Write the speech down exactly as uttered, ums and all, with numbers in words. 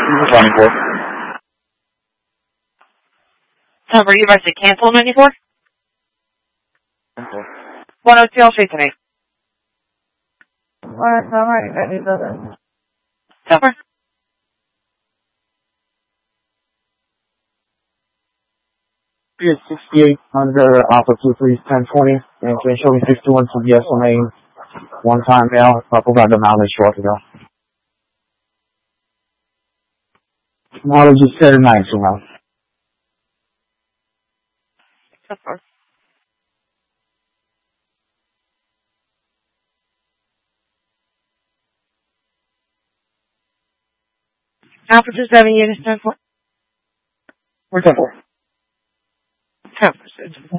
Running four. Number, you must say cancel ninety-four? Okay. one oh two, I'll straight to me. Alright, alright, got any other? Number. P S sixty-eight under Alpha two three ten twenty, and can show me sixty-one from the S M A one time now. I provided the mileage short ago. Mileage is seven nine two now. Number. Alpha two seven units, ten four. We're ten four. ten four.